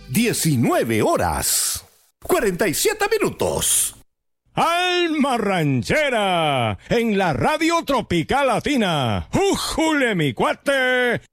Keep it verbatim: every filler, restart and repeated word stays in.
diecinueve horas, cuarenta y siete minutos. Alma Ranchera, en la Radio Tropical Latina. ¡Újule, mi cuate!